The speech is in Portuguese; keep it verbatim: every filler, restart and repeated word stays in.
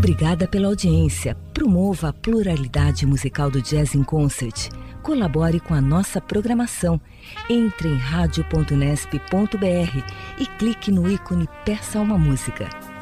Obrigada pela audiência. Promova a pluralidade musical do Jazz in Concert. Colabore com a nossa programação. Entre em rádio ponto nesp ponto br e clique no ícone Peça uma Música.